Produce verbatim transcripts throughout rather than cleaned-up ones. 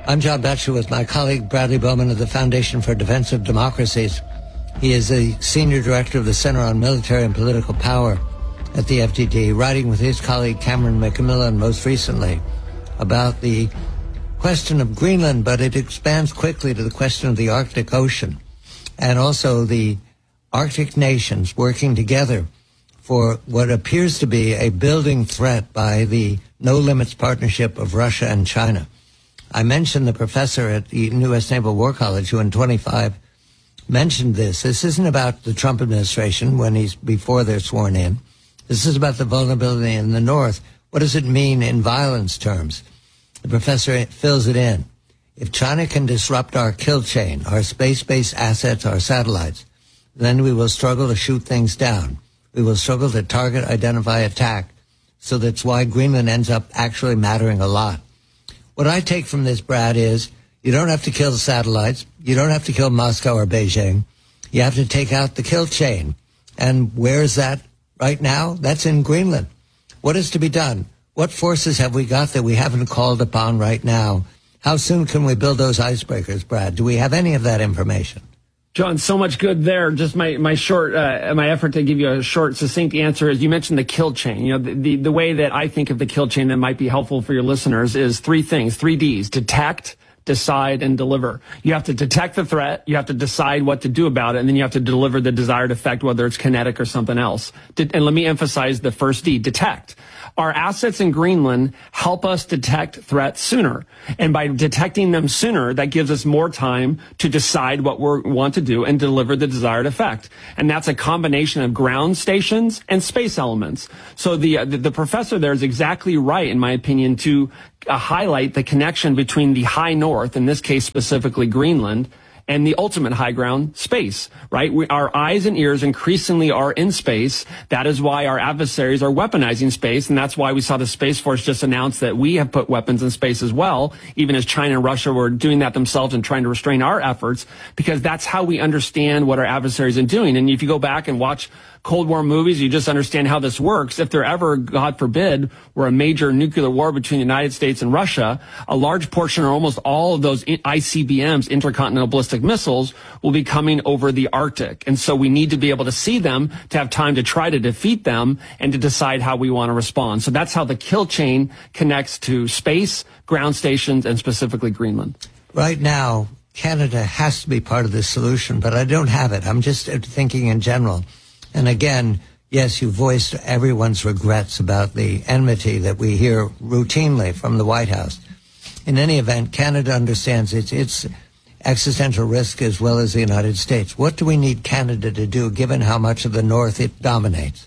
I'm John Batchelor with my colleague Bradley Bowman of the Foundation for Defense of Democracies. He is the Senior Director of the Center on Military and Political Power at the F D D, writing with his colleague Cameron McMillan most recently about the question of Greenland, but it expands quickly to the question of the Arctic Ocean and also the Arctic nations working together for what appears to be a building threat by the No Limits Partnership of Russia and China. I mentioned the professor at the U S Naval War College who in twenty-five mentioned this. This isn't about the Trump administration when he's before they're sworn in. This is about the vulnerability in the North. What does it mean in violence terms? The professor fills it in. If China can disrupt our kill chain, our space-based assets, our satellites, then we will struggle to shoot things down. We will struggle to target, identify, attack. So that's why Greenland ends up actually mattering a lot. What I take from this, Brad, is you don't have to kill the satellites. You don't have to kill Moscow or Beijing. You have to take out the kill chain. And where is that right now? That's in Greenland. What is to be done? What forces have we got that we haven't called upon right now? How soon can we build those icebreakers, Brad? Do we have any of that information? John, so much good there. Just my, my short, uh, my effort to give you a short, succinct answer is you mentioned the kill chain. You know, the, the, the way that I think of the kill chain that might be helpful for your listeners is three things, three Ds: detect, decide, and deliver. You have to detect the threat, you have to decide what to do about it, and then you have to deliver the desired effect, whether it's kinetic or something else. And let me emphasize the first D, detect. Our assets in Greenland help us detect threats sooner. And by detecting them sooner, that gives us more time to decide what we want to do and deliver the desired effect. And that's a combination of ground stations and space elements. So the, uh, the, the professor there is exactly right, in my opinion, to uh, highlight the connection between the high north, in this case specifically Greenland, and the ultimate high ground, space, right? We, our eyes and ears increasingly are in space. That is why our adversaries are weaponizing space, and that's why we saw the Space Force just announce that we have put weapons in space as well, even as China and Russia were doing that themselves and trying to restrain our efforts, because that's how we understand what our adversaries are doing. And if you go back and watch Cold War movies, you just understand how this works. If there ever, God forbid, were a major nuclear war between the United States and Russia, a large portion or almost all of those I C B Ms, intercontinental ballistic missiles, will be coming over the Arctic. And so we need to be able to see them, to have time to try to defeat them, and to decide how we want to respond. So that's how the kill chain connects to space, ground stations, and specifically Greenland. Right now, Canada has to be part of this solution, but I don't have it. I'm just thinking in general. And again, yes, you voiced everyone's regrets about the enmity that we hear routinely from the White House. In any event, Canada understands its, its existential risk as well as the United States. What do we need Canada to do, given how much of the North it dominates?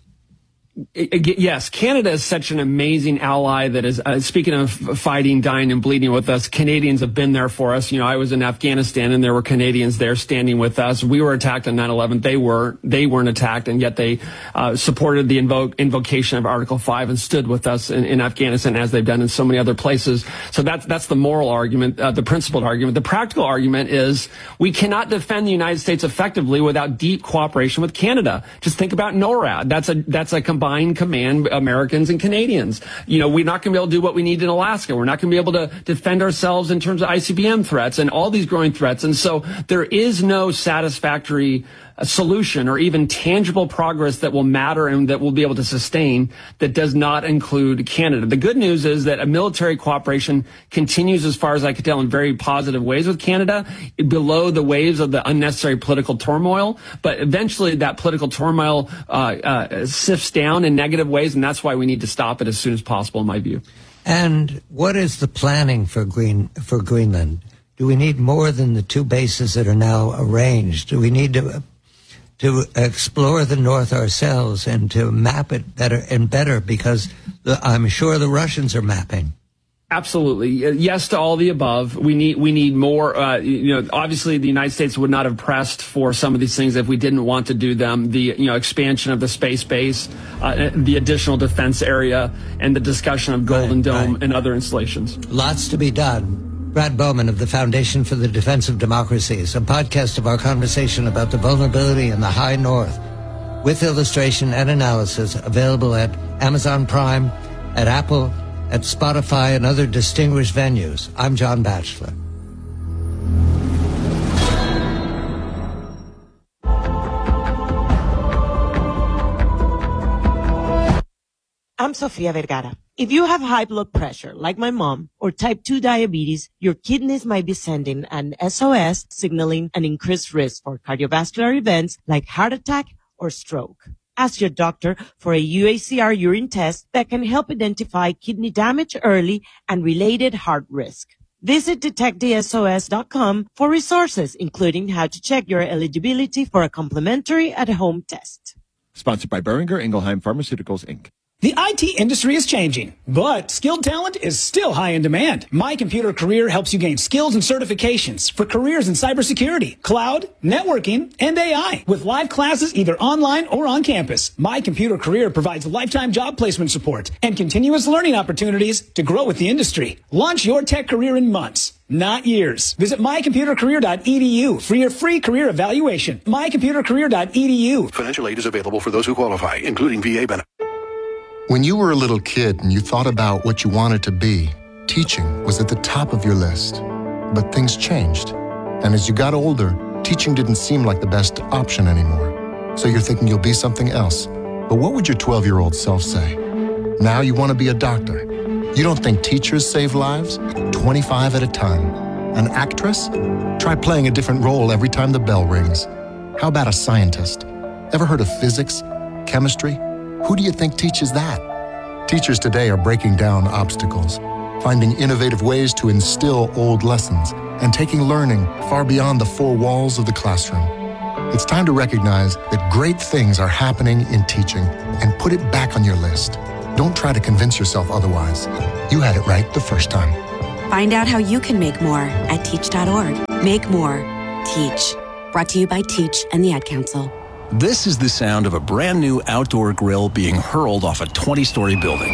Yes, Canada is such an amazing ally that is, uh, speaking of fighting, dying, and bleeding with us, Canadians have been there for us. You know, I was in Afghanistan and there were Canadians there standing with us. We were attacked on nine eleven. They were, they weren't attacked, and yet they uh, supported the invo- invocation of Article five and stood with us in, in Afghanistan, as they've done in so many other places. So that's, that's the moral argument, uh, the principled argument. The practical argument is we cannot defend the United States effectively without deep cooperation with Canada. Just think about NORAD. That's a, that's a combined command, Americans and Canadians. You know, we're not going to be able to do what we need in Alaska. We're not going to be able to defend ourselves in terms of I C B M threats and all these growing threats. And so there is no satisfactory uh, solution or even tangible progress that will matter and that will be able to sustain that does not include Canada. The good news is that a military cooperation continues, as far as I can tell, in very positive ways with Canada, below the waves of the unnecessary political turmoil. But eventually that political turmoil uh, uh, sifts down in negative ways, and that's why we need to stop it as soon as possible, in my view. And what is the planning for Green for Greenland? Do we need more than the two bases that are now arranged? Do we need to to explore the North ourselves and to map it better and better? Because the, I'm sure the Russians are mapping. Absolutely. Yes to all the above. We need we need more. Uh, you know, obviously the United States would not have pressed for some of these things if we didn't want to do them. The you know expansion of the space base, uh, the additional defense area, and the discussion of Golden right, Dome right. and other installations. Lots to be done. Brad Bowman of the Foundation for the Defense of Democracies, a podcast of our conversation about the vulnerability in the high north, with illustration and analysis, available at Amazon Prime, at Apple, at Spotify, and other distinguished venues. I'm John Batchelor. I'm Sofia Vergara. If you have high blood pressure, like my mom, or type two diabetes, your kidneys might be sending an S O S signaling an increased risk for cardiovascular events like heart attack or stroke. Ask your doctor for a U A C R urine test that can help identify kidney damage early and related heart risk. Visit detect the S O S dot com for resources, including how to check your eligibility for a complimentary at-home test. Sponsored by Boehringer Ingelheim Pharmaceuticals, Incorporated. The I T industry is changing, but skilled talent is still high in demand. My Computer Career helps you gain skills and certifications for careers in cybersecurity, cloud, networking, and A I. With live classes either online or on campus, My Computer Career provides lifetime job placement support and continuous learning opportunities to grow with the industry. Launch your tech career in months, not years. Visit my computer career dot e d u for your free career evaluation. my computer career dot e d u. Financial aid is available for those who qualify, including V A benefits. When you were a little kid and you thought about what you wanted to be, teaching was at the top of your list. But things changed. And as you got older, teaching didn't seem like the best option anymore. So you're thinking you'll be something else. But what would your twelve-year-old self say? Now you want to be a doctor. You don't think teachers save lives? twenty-five at a time. An actress? Try playing a different role every time the bell rings. How about a scientist? Ever heard of physics? Chemistry? Who do you think teaches that? Teachers today are breaking down obstacles, finding innovative ways to instill old lessons, and taking learning far beyond the four walls of the classroom. It's time to recognize that great things are happening in teaching and put it back on your list. Don't try to convince yourself otherwise. You had it right the first time. Find out how you can make more at teach dot org. Make more. Teach. Brought to you by Teach and the Ad Council. This is the sound of a brand new outdoor grill being hurled off a twenty-story building.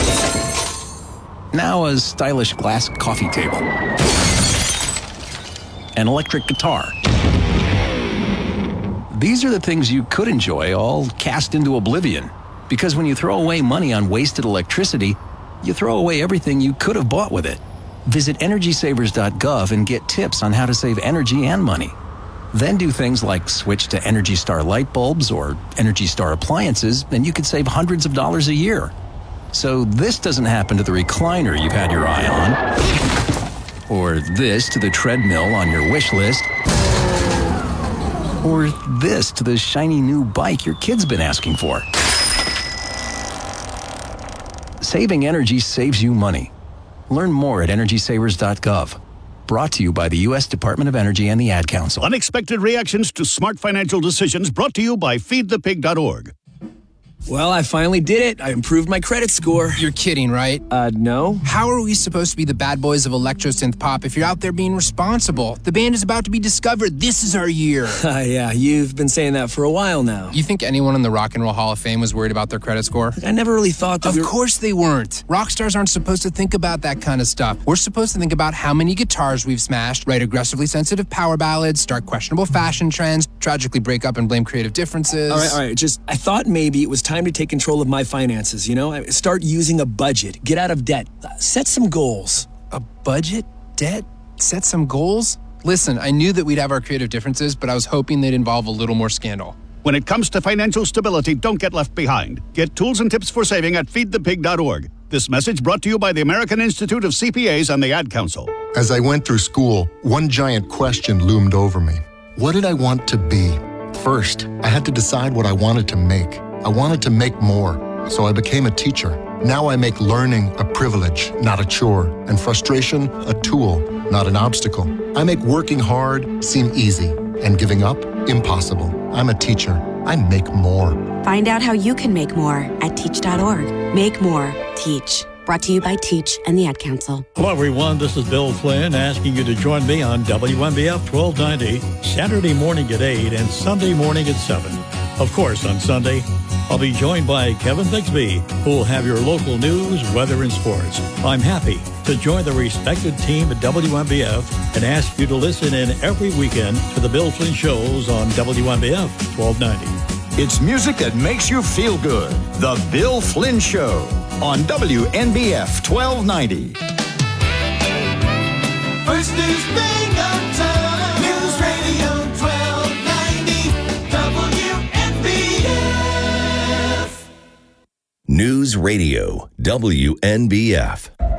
Now a stylish glass coffee table. An electric guitar. These are the things you could enjoy, all cast into oblivion. Because when you throw away money on wasted electricity, you throw away everything you could have bought with it. Visit energy savers dot gov and get tips on how to save energy and money. Then do things like switch to Energy Star light bulbs or Energy Star appliances, and you could save hundreds of dollars a year. So this doesn't happen to the recliner you've had your eye on, or this to the treadmill on your wish list, or this to the shiny new bike your kid's been asking for. Saving energy saves you money. Learn more at energy savers dot gov. Brought to you by the U S Department of Energy and the Ad Council. Unexpected reactions to smart financial decisions brought to you by feed the pig dot org. Well, I finally did it. I improved my credit score. You're kidding, right? Uh, no. How are we supposed to be the bad boys of electro-synth pop if you're out there being responsible? The band is about to be discovered. This is our year. Uh, yeah, you've been saying that for a while now. You think anyone in the Rock and Roll Hall of Fame was worried about their credit score? I never really thought that Of we were... course they weren't. Rock stars aren't supposed to think about that kind of stuff. We're supposed to think about how many guitars we've smashed, write aggressively sensitive power ballads, start questionable fashion trends, tragically break up and blame creative differences. All right, all right, just, I thought maybe it was time to take control of my finances, you know? Start using a budget, get out of debt, set some goals. A budget? Debt? Set some goals? Listen, I knew that we'd have our creative differences, but I was hoping they'd involve a little more scandal. When it comes to financial stability, don't get left behind. Get tools and tips for saving at feed the pig dot org. This message brought to you by the American Institute of C P As and the Ad Council. As I went through school, one giant question loomed over me. What did I want to be? First, I had to decide what I wanted to make. I wanted to make more, so I became a teacher. Now I make learning a privilege, not a chore, and frustration a tool, not an obstacle. I make working hard seem easy, and giving up impossible. I'm a teacher. I make more. Find out how you can make more at teach dot org. Make more. Teach. Brought to you by Teach and the Ad Council. Hello, everyone. This is Bill Flynn asking you to join me on W M B F twelve ninety, Saturday morning at eight and Sunday morning at seven. Of course, on Sunday, I'll be joined by Kevin Bixby, who will have your local news, weather, and sports. I'm happy to join the respected team at W M B F and ask you to listen in every weekend to the Bill Flynn shows on W M B F twelve ninety. It's music that makes you feel good. The Bill Flynn Show on W M B F twelve ninety. First news thing on time. News Radio twelve ninety. W M B F. News Radio W N B F.